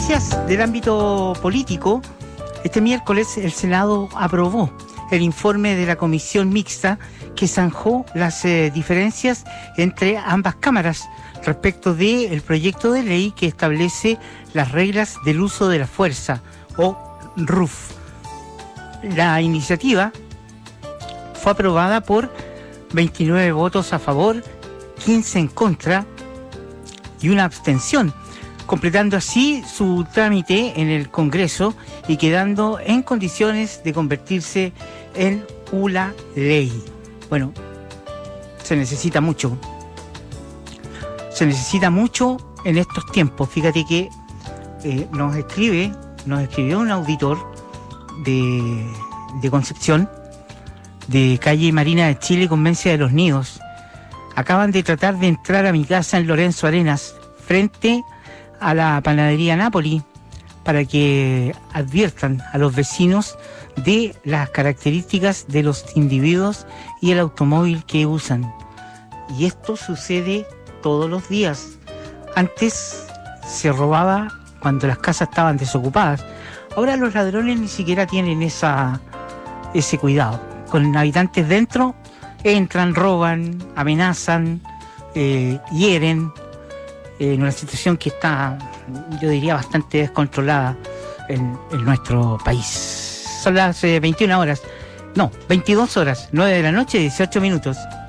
noticias del ámbito político, este miércoles el Senado aprobó el informe de la comisión mixta que zanjó las diferencias entre ambas cámaras respecto del proyecto de ley que establece las reglas del uso de la fuerza, o RUF. La iniciativa fue aprobada por 29 votos a favor, 15 en contra y una abstención, completando así su trámite en el Congreso y quedando en condiciones de convertirse en una ley. Bueno, se necesita mucho en estos tiempos. Fíjate que nos escribió un auditor de Concepción, de calle Marina de Chile, Convencia de los Nidos. Acaban de tratar de entrar a mi casa en Lorenzo Arenas, frente a la panadería Napoli, para que adviertan a los vecinos de las características de los individuos y el automóvil que usan. Y esto sucede todos los días. Antes se robaba cuando las casas estaban desocupadas. Ahora los ladrones ni siquiera tienen ese cuidado. Con habitantes dentro, entran, roban, amenazan, hieren, en una situación que está, yo diría, bastante descontrolada en nuestro país. Son las 22 horas, 9 de la noche, 18 minutos.